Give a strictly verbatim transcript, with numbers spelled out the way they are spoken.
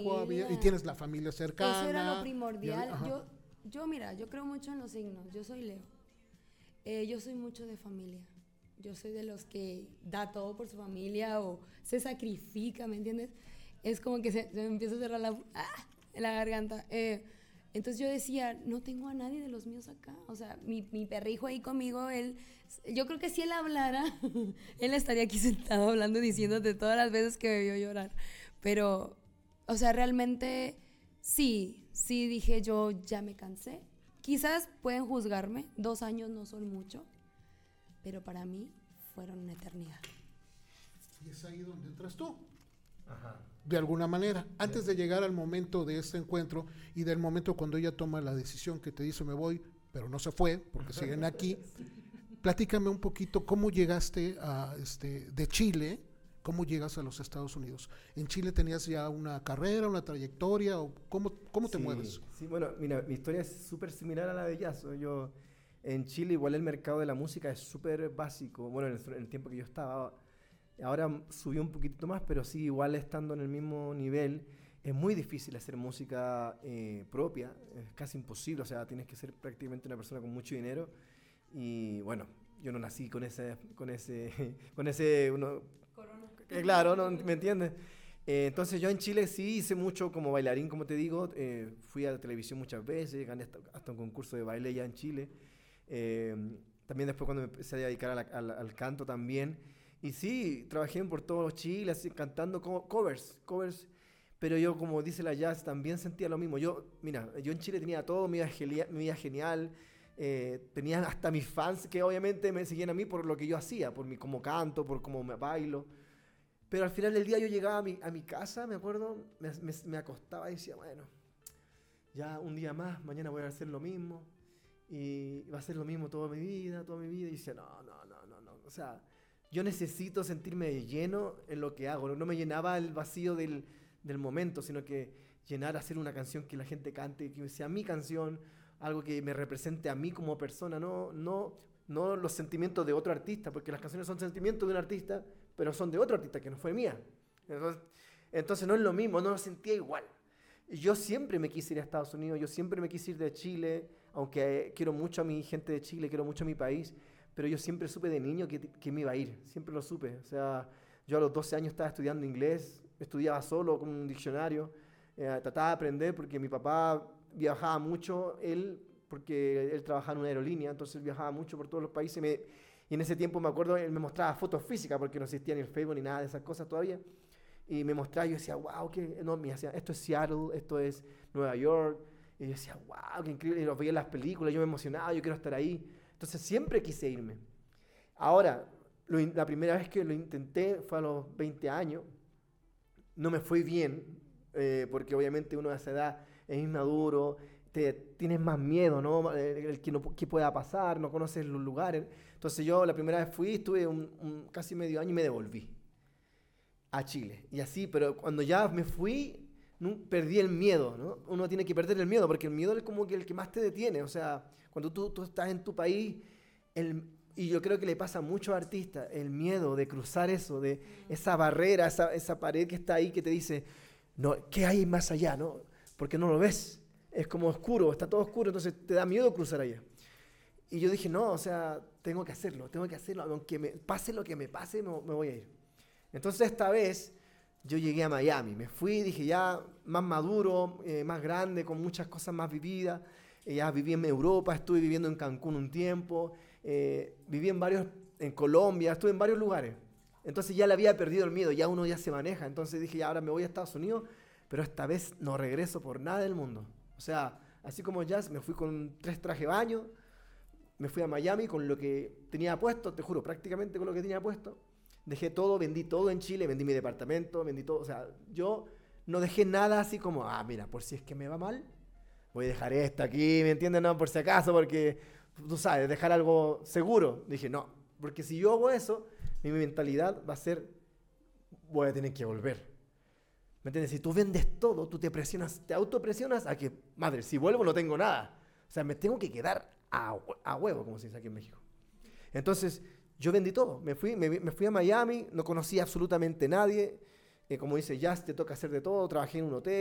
trabajo, había, y tienes la familia cercana. Eso era lo primordial. Y, yo, yo, mira, yo creo mucho en los signos. Yo soy Leo. Eh, yo soy mucho de familia. Yo soy de los que da todo por su familia o se sacrifica, ¿me entiendes? Es como que se, se me empieza a cerrar la, ¡ah! En la garganta. Eh, entonces yo decía, no tengo a nadie de los míos acá. O sea, mi, mi perrijo ahí conmigo, él, yo creo que si él hablara, él estaría aquí sentado hablando y diciéndote todas las veces que me vio llorar. Pero, o sea, realmente sí, sí dije yo, ya me cansé. Quizás pueden juzgarme, dos años no son mucho, pero para mí fueron una eternidad. Y es ahí donde entras tú. Ajá. De alguna manera, antes de llegar al momento de este encuentro y del momento cuando ella toma la decisión que te dice me voy, pero no se fue porque siguen aquí, platícame un poquito cómo llegaste a, este, de Chile, cómo llegas a los Estados Unidos. ¿En Chile tenías ya una carrera, una trayectoria o cómo, cómo te sí, mueves? Sí, bueno, mira, mi historia es súper similar a la de Jazz. Yo en Chile igual el mercado de la música es súper básico. Bueno, en el, en el tiempo que yo estaba, ahora subió un poquito más, pero sí, igual estando en el mismo nivel, es muy difícil hacer música eh, propia, es casi imposible, o sea, tienes que ser prácticamente una persona con mucho dinero y bueno, yo no nací con ese, con ese, con ese, uno, eh, claro, ¿no? ¿Me entiendes? Eh, entonces yo en Chile sí hice mucho como bailarín, como te digo, eh, fui a la televisión muchas veces, gané hasta, hasta un concurso de baile ya en Chile, eh, también después cuando me empecé a dedicar a la, a la, al canto también. Y sí, trabajé por todo Chile, así, cantando co covers, covers, pero yo, como dice la Jazz, también sentía lo mismo. Yo, mira, yo en Chile tenía todo, mi vida, mi vida genial, eh, tenía hasta mis fans que obviamente me seguían a mí por lo que yo hacía, por mi cómo canto, por cómo me bailo. Pero al final del día yo llegaba a mi, a mi casa, me acuerdo, me, me, me acostaba y decía, bueno, ya un día más, mañana voy a hacer lo mismo, y va a ser lo mismo toda mi vida, toda mi vida, y decía, no, no, no, no, no, o sea... Yo necesito sentirme lleno en lo que hago. No me llenaba el vacío del, del momento, sino que llenar, hacer una canción que la gente cante, que sea mi canción, algo que me represente a mí como persona, no, no, no los sentimientos de otro artista, porque las canciones son sentimientos de un artista, pero son de otro artista que no fue mía. Entonces, entonces no es lo mismo, no lo sentía igual. Yo siempre me quise ir a Estados Unidos, yo siempre me quise ir de Chile, aunque eh, quiero mucho a mi gente de Chile, quiero mucho a mi país, pero yo siempre supe de niño que, que me iba a ir, siempre lo supe. O sea, yo a los doce años estaba estudiando inglés, estudiaba solo con un diccionario, eh, trataba de aprender porque mi papá viajaba mucho, él, porque él trabajaba en una aerolínea, entonces viajaba mucho por todos los países, me, y en ese tiempo me acuerdo, él me mostraba fotos físicas, porque no existía ni el Facebook ni nada de esas cosas todavía, y me mostraba, yo decía, wow, qué, no, me decía, esto es Seattle, esto es Nueva York, y yo decía, wow, qué increíble, y los veía en las películas, yo me emocionaba, yo quiero estar ahí. Entonces siempre quise irme. Ahora, lo, la primera vez que lo intenté fue a los veinte años. No me fue bien, eh, porque obviamente uno a esa edad es inmaduro, te, tienes más miedo, ¿no? El, el que, no, que pueda pasar, no conoces los lugares. Entonces yo la primera vez fui, estuve un, un, casi medio año y me devolví a Chile. Y así, pero cuando ya me fui, no, perdí el miedo, ¿no? Uno tiene que perder el miedo, porque el miedo es como que el que más te detiene. O sea, cuando tú, tú estás en tu país, el, y yo creo que le pasa a muchos artistas, el miedo de cruzar eso, de esa barrera, esa, esa pared que está ahí que te dice, no, ¿qué hay más allá? ¿No? Porque no lo ves, es como oscuro, está todo oscuro, entonces te da miedo cruzar allá. Y yo dije, no, o sea, tengo que hacerlo, tengo que hacerlo, aunque me pase lo que me pase, me, me voy a ir. Entonces esta vez yo llegué a Miami, me fui, dije ya más maduro, eh, más grande, con muchas cosas más vividas. Eh, ya viví en Europa, estuve viviendo en Cancún un tiempo, eh, viví en varios, en Colombia, estuve en varios lugares. Entonces ya le había perdido el miedo, ya uno ya se maneja. Entonces dije, ya ahora me voy a Estados Unidos, pero esta vez no regreso por nada del mundo. O sea, así como Jazz, me fui con tres trajes de baño, me fui a Miami con lo que tenía puesto, te juro, prácticamente con lo que tenía puesto. Dejé todo, vendí todo en Chile, vendí mi departamento, vendí todo. O sea, yo no dejé nada así como, ah, mira, por si es que me va mal, voy a dejar esto aquí, ¿me entiendes? No, por si acaso, porque, tú sabes, dejar algo seguro. Dije, no, porque si yo hago eso, mi mentalidad va a ser, voy a tener que volver. ¿Me entiendes? Si tú vendes todo, tú te presionas, te autopresionas a que, madre, si vuelvo no tengo nada. O sea, me tengo que quedar a, a huevo, como se dice aquí en México. Entonces, yo vendí todo. Me fui, me, me fui a Miami, no conocía absolutamente nadie. Eh, como dice Jazz, te toca hacer de todo. Trabajé en un hotel.